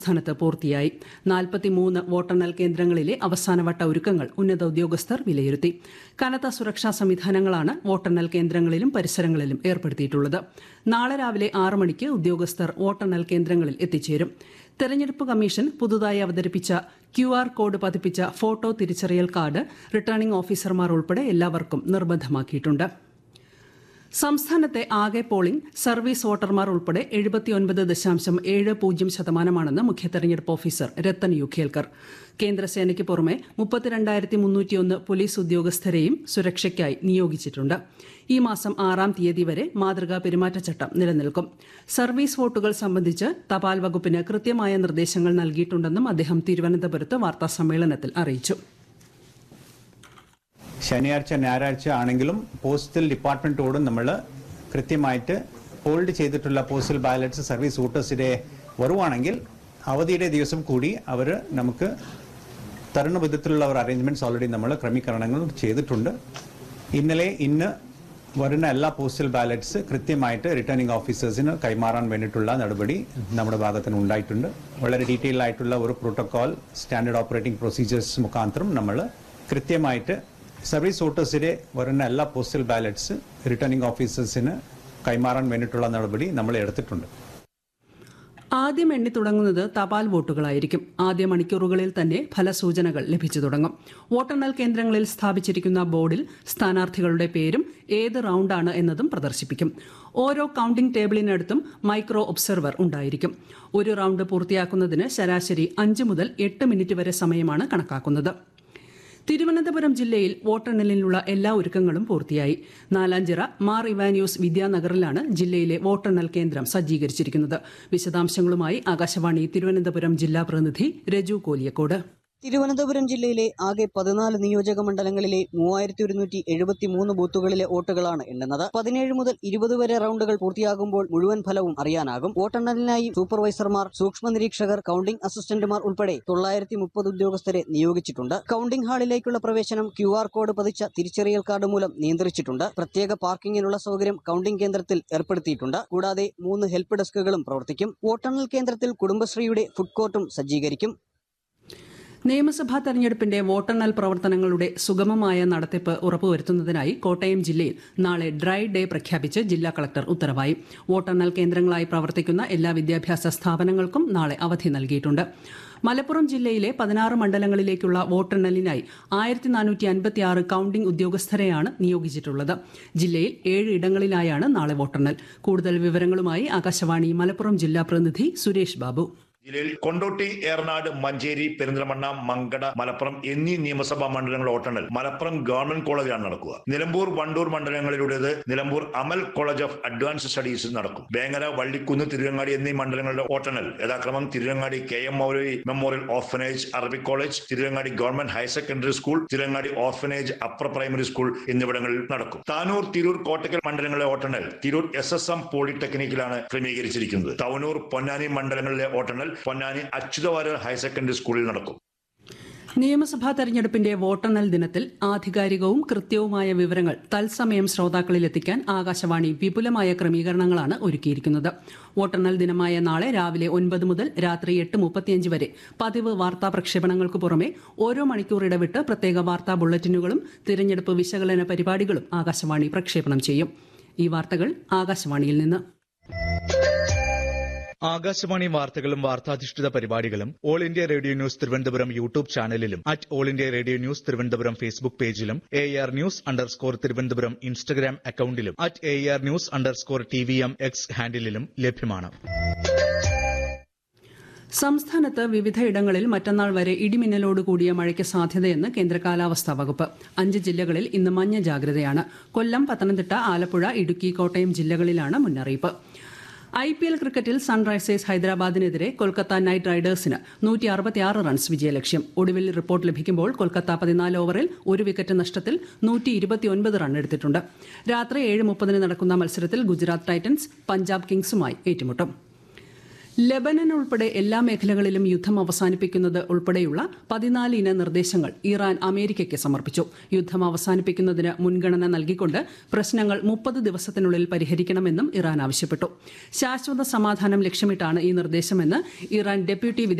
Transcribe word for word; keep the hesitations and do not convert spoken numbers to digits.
സംസ്ഥാനത്ത് പൂർത്തിയായി. നാൽപ്പത്തിമൂന്ന് വോട്ടെണ്ണൽ കേന്ദ്രങ്ങളിലെ അവസാനവട്ട ഒരുക്കങ്ങൾ ഉന്നത ഉദ്യോഗസ്ഥർ വിലയിരുത്തി. കനത്ത സുരക്ഷാ സംവിധാനങ്ങളാണ് വോട്ടെണ്ണൽ കേന്ദ്രങ്ങളിലും പരിസരങ്ങളിലും ഏർപ്പെടുത്തിയിട്ടുള്ളത്. നാളെ രാവിലെ ആറ് മണിക്ക് ഉദ്യോഗസ്ഥർ വോട്ടെണ്ണൽ കേന്ദ്രങ്ങളിൽ എത്തിച്ചേരും. തെരഞ്ഞെടുപ്പ് കമ്മീഷൻ പുതുതായി അവതരിപ്പിച്ച ക്യു ആർ കോഡ് പതിപ്പിച്ച ഫോട്ടോ തിരിച്ചറിയൽ കാർഡ് റിട്ടേണിംഗ് ഓഫീസർമാർ ഉൾപ്പെടെ എല്ലാവർക്കും നിർബന്ധമാക്കിയിട്ടുണ്ട്. സംസ്ഥാനത്തെ ആകെ പോളിംഗ് സർവീസ് വോട്ടർമാർ ഉൾപ്പെടെ എഴുപത്തിയൊൻപത് ദശാംശം ഏഴ് പൂജ്യം ശതമാനമാണെന്ന് മുഖ്യ തെരഞ്ഞെടുപ്പ് ഓഫീസർ രത്തൻ യു ഖേൽക്കർ. കേന്ദ്രസേനയ്ക്ക് പുറമെ മുപ്പത്തിരണ്ടായിരത്തി മുന്നൂറ്റിയൊന്ന് പോലീസ് ഉദ്യോഗസ്ഥരെയും സുരക്ഷയ്ക്കായി നിയോഗിച്ചിട്ടുണ്ട്. ഈ മാസം ആറാം തീയതി വരെ മാതൃകാ പെരുമാറ്റച്ചട്ടം നിലനിൽക്കും. സർവീസ് വോട്ടുകൾ സംബന്ധിച്ച് തപാൽ വകുപ്പിന് കൃത്യമായ നിർദ്ദേശങ്ങൾ നൽകിയിട്ടുണ്ടെന്നും അദ്ദേഹം തിരുവനന്തപുരത്ത് വാർത്താസമ്മേളനത്തിൽ അറിയിച്ചു. ശനിയാഴ്ച ഞായറാഴ്ച ആണെങ്കിലും പോസ്റ്റൽ ഡിപ്പാർട്ട്മെന്റോടും നമ്മൾ കൃത്യമായിട്ട് ഹോൾഡ് ചെയ്തിട്ടുള്ള പോസ്റ്റൽ ബാലറ്റ്സ് സർവീസ് വോട്ടേഴ്സിന്റെ വരുവാണെങ്കിൽ അവധിയുടെ ദിവസം കൂടി അവർ നമുക്ക് തരുന്ന വിധത്തിലുള്ള ഒരു അറേഞ്ച്മെന്റ്സ് ഓൾറെഡി നമ്മൾ ക്രമീകരണങ്ങൾ ചെയ്തിട്ടുണ്ട്. ഇന്നലെ ഇന്ന് വരുന്ന എല്ലാ പോസ്റ്റൽ ബാലറ്റ്സ് കൃത്യമായിട്ട് റിട്ടേണിംഗ് ഓഫീസേഴ്സിന് കൈമാറാൻ വേണ്ടിയിട്ടുള്ള നടപടി നമ്മുടെ ഭാഗത്തിന് ഉണ്ടായിട്ടുണ്ട്. വളരെ ഡീറ്റെയിൽ ആയിട്ടുള്ള ഒരു പ്രോട്ടോകോൾ സ്റ്റാൻഡേർഡ് ഓപ്പറേറ്റിംഗ് പ്രൊസീജിയേഴ്സ് മുഖാന്തരം നമ്മൾ കൃത്യമായിട്ട് സർവീസ് വോട്ടേഴ്സിന്റെ വരുന്ന എല്ലാ പോസ്റ്റൽ ബാലറ്റ്സ് റിട്ടേണിംഗ് ഓഫീസേഴ്സിന് കൈമാറാൻ വേണ്ടിയിട്ടുള്ള നടപടി നമ്മൾ എടുത്തിട്ടുണ്ട്. ആദ്യം എണ്ണി തുടങ്ങുന്നത് തപാൽ വോട്ടുകളായിരിക്കും. ആദ്യ മണിക്കൂറുകളിൽ തന്നെ ഫലസൂചനകൾ ലഭിച്ചു തുടങ്ങും. വോട്ടെണ്ണൽ കേന്ദ്രങ്ങളിൽ സ്ഥാപിച്ചിരിക്കുന്ന ബോർഡിൽ സ്ഥാനാർത്ഥികളുടെ പേരും ഏത് റൌണ്ടാണ് എന്നതും പ്രദർശിപ്പിക്കും. ഓരോ കൌണ്ടിംഗ് ടേബിളിനടുത്തും മൈക്രോ ഒബ്സർവർ ഉണ്ടായിരിക്കും. ഒരു റൌണ്ട് പൂർത്തിയാക്കുന്നതിന് ശരാശരി അഞ്ച് മുതൽ എട്ട് മിനിറ്റ് വരെ സമയമാണ് കണക്കാക്കുന്നത്. തിരുവനന്തപുരം ജില്ലയിൽ വോട്ടെണ്ണലിനുള്ള എല്ലാ ഒരുക്കങ്ങളും പൂർത്തിയായി. നാലാഞ്ചിറ മാർ ഇവാനിയോസ് വിദ്യാനഗറിലാണ് ജില്ലയിലെ വോട്ടെണ്ണൽ കേന്ദ്രം സജ്ജീകരിച്ചിരിക്കുന്നത്. വിശദാംശങ്ങളുമായി ആകാശവാണി തിരുവനന്തപുരം ജില്ലാ പ്രതിനിധി രജു കോലിയക്കോട്. തിരുവനന്തപുരം ജില്ലയിലെ ആകെ പതിനാല് നിയോജക മണ്ഡലങ്ങളിലെ മൂവായിരത്തി ഒരുന്നൂറ്റി എഴുപത്തി മൂന്ന് ബൂത്തുകളിലെ വോട്ടുകളാണ് എണ്ണുന്നത്. പതിനേഴ് മുതൽ ഇരുപത് വരെ റൌണ്ടുകൾ പൂർത്തിയാകുമ്പോൾ മുഴുവൻ ഫലവും അറിയാനാകും. വോട്ടെണ്ണലിനായി സൂപ്പർവൈസർമാർ, സൂക്ഷ്മ നിരീക്ഷകർ, കൌണ്ടിംഗ് അസിസ്റ്റന്റുമാർ ഉൾപ്പെടെ തൊള്ളായിരത്തി മുപ്പത് ഉദ്യോഗസ്ഥരെ നിയോഗിച്ചിട്ടുണ്ട്. കൌണ്ടിംഗ് ഹാളിലേക്കുള്ള പ്രവേശനം ക്യു ആർ കോഡ് പതിച്ച തിരിച്ചറിയൽ കാർഡ് മൂലം നിയന്ത്രിച്ചിട്ടുണ്ട്. പ്രത്യേക പാർക്കിങ്ങിനുള്ള സൗകര്യം കൌണ്ടിംഗ് കേന്ദ്രത്തിൽ ഏർപ്പെടുത്തിയിട്ടുണ്ട്. കൂടാതെ മൂന്ന് ഹെൽപ്പ് ഡെസ്കുകളും പ്രവർത്തിക്കും. വോട്ടെണ്ണൽ കേന്ദ്രത്തിൽ കുടുംബശ്രീയുടെ ഫുഡ് കോർട്ടും സജ്ജീകരിക്കും. നിയമസഭാ തെരഞ്ഞെടുപ്പിന്റെ വോട്ടെണ്ണൽ പ്രവർത്തനങ്ങളുടെ സുഗമമായ നടത്തിപ്പ് ഉറപ്പുവരുത്തുന്നതിനായി കോട്ടയം ജില്ലയിൽ നാളെ ഡ്രൈ ഡേ പ്രഖ്യാപിച്ച് ജില്ലാ കളക്ടർ ഉത്തരവായി. വോട്ടെണ്ണൽ കേന്ദ്രങ്ങളായി പ്രവർത്തിക്കുന്ന എല്ലാ വിദ്യാഭ്യാസ സ്ഥാപനങ്ങൾക്കും നാളെ അവധി നൽകിയിട്ടുണ്ട്. മലപ്പുറം ജില്ലയിലെ പതിനാറ് മണ്ഡലങ്ങളിലേക്കുള്ള വോട്ടെണ്ണലിനായി ആയിരത്തി നാനൂറ്റി അൻപത്തി ആറ് കൌണ്ടിംഗ് ഉദ്യോഗസ്ഥരെയാണ് നിയോഗിച്ചിട്ടുള്ളത്. ജില്ലയിൽ ഏഴ് ഇടങ്ങളിലായാണ് നാളെ വോട്ടെണ്ണൽ. കൂടുതൽ വിവരങ്ങളുമായി ആകാശവാണി മലപ്പുറം ജില്ലാ പ്രതിനിധി സുരേഷ് ബാബു. ജില്ലയിൽ കൊണ്ടോട്ടി, ഏറനാട്, മഞ്ചേരി, പെരിന്തൽമണ്ണ, മങ്കട, മലപ്പുറം എന്നീ നിയമസഭാ മണ്ഡലങ്ങൾ വോട്ടെണ്ണൽ മലപ്പുറം ഗവൺമെന്റ് കോളേജിലാണ് നടക്കുക. നിലമ്പൂർ, വണ്ടൂർ മണ്ഡലങ്ങളിലൂടേത് നിലമ്പൂർ അമൽ കോളേജ് ഓഫ് അഡ്വാൻസ്ഡ് സ്റ്റഡീസിൽ നടക്കും. വേങ്ങര, വള്ളിക്കുന്ന്, തിരുവങ്ങാടി എന്നീ മണ്ഡലങ്ങളുടെ വോട്ടെണ്ണൽ യഥാക്രമം തിരുവങ്ങാടി കെ എം മൗലവി memorial orphanage Arabic college, Thiruvangadi government higher secondary school, Thiruvangadi orphanage upper primary school എന്നിവിടങ്ങളിൽ നടക്കും. താനൂർ, തിരൂർ, കോട്ടക്കൽ മണ്ഡലങ്ങളിലെ വോട്ടെണ്ണൽ തിരൂർ എസ് എസ് എം പോളിടെക്നിക്കിലാണ് ക്രമീകരിച്ചിരിക്കുന്നത്. തവനൂർ, പൊന്നാനി മണ്ഡലങ്ങളിലെ വോട്ടെണ്ണൽ പൊന്നാനി അച്യുതവാര്യർ ഹയർ സെക്കൻഡറി സ്കൂളിൽ നടക്കും. നിയമസഭാ തെരഞ്ഞെടുപ്പിന്റെ വോട്ടെണ്ണൽ ദിനത്തിൽ ആധികാരികവും കൃത്യവുമായ വിവരങ്ങൾ തത്സമയം ശ്രോതാക്കളിൽ എത്തിക്കാൻ ആകാശവാണി വിപുലമായ ക്രമീകരണങ്ങളാണ് ഒരുക്കിയിരിക്കുന്നത്. വോട്ടെണ്ണൽ ദിനമായ നാളെ രാവിലെ ഒൻപത് മുതൽ രാത്രി എട്ട് മുപ്പത്തിയഞ്ച് വരെ പതിവ് വാർത്താ പ്രക്ഷേപണങ്ങൾക്ക് പുറമെ ഓരോ മണിക്കൂർ ഇടവിട്ട് പ്രത്യേക വാർത്താ ബുള്ളറ്റിനുകളും തിരഞ്ഞെടുപ്പ് വിശകലന പരിപാടികളും ആകാശവാണി പ്രക്ഷേപണം ചെയ്യും. ഈ വാർത്തകൾ ആകാശവാണിയിൽ നിന്ന്. ആകാശവാണി വാർത്തകളും വാർത്താധിഷ്ഠിത പരിപാടികളും all India radio news Thiruvananthapuram YouTube ചാനലിലും at all India radio news Thiruvananthapuram Facebook പേജിലും A R news underscore Thiruvananthapuram Instagram അക്കൌണ്ടിലും at A R news underscore T V M X ഹാൻഡിലും ലഭ്യമാണ്. സംസ്ഥാനത്ത് വിവിധയിടങ്ങളിൽ മറ്റന്നാൾ വരെ ഇടിമിന്നലോട് കൂടിയ മഴയ്ക്ക് സാധ്യതയെന്ന് കേന്ദ്ര കാലാവസ്ഥാ വകുപ്പ്. അഞ്ച് ജില്ലകളിൽ ഇന്ന് മഞ്ഞ ജാഗ്രതയാണ്. കൊല്ലം, പത്തനംതിട്ട, ആലപ്പുഴ, ഇടുക്കി, കോട്ടയം ജില്ലകളിലാണ് മുന്നറിയിപ്പ്. ഐ പി എൽ ക്രിക്കറ്റിൽ സൺറൈസേഴ്സ് ഹൈദരാബാദിനെതിരെ കൊൽക്കത്ത നൈറ്റ് റൈഡേഴ്സിന് നൂറ്റി അറുപത്തിയാറ് റൺസ് വിജയലക്ഷ്യം. ഒടുവിൽ റിപ്പോർട്ട് ലഭിക്കുമ്പോൾ കൊൽക്കത്ത പതിനാല് ഓവറിൽ ഒരു വിക്കറ്റ് നഷ്ടത്തിൽ നൂറ്റി ഇരുപത്തിയൊൻപത് റൺ എടുത്തിട്ടുണ്ട്. രാത്രി ഏഴ് മുപ്പതിന് നടക്കുന്ന മത്സരത്തിൽ ഗുജറാത്ത് ടൈറ്റൻസ് പഞ്ചാബ് കിങ്സുമായി ഏറ്റുമുട്ടും. ലെബനൻ ഉൾപ്പെടെ എല്ലാ മേഖലകളിലും യുദ്ധം അവസാനിപ്പിക്കുന്നത് ഉൾപ്പെടെയുള്ള പതിനാല് ഇന നിർദ്ദേശങ്ങൾ ഇറാൻ അമേരിക്കയ്ക്ക് സമർപ്പിച്ചു. യുദ്ധം അവസാനിപ്പിക്കുന്നതിന് മുൻഗണന നൽകിക്കൊണ്ട് പ്രശ്നങ്ങൾ മുപ്പത് ദിവസത്തിനുള്ളിൽ പരിഹരിക്കണമെന്നും ഇറാൻ ആവശ്യപ്പെട്ടു. ശാശ്വത സമാധാനം ലക്ഷ്യമിട്ടാണ് ഈ നിർദ്ദേശമെന്ന് ഇറാൻ ഡെപ്യൂട്ടി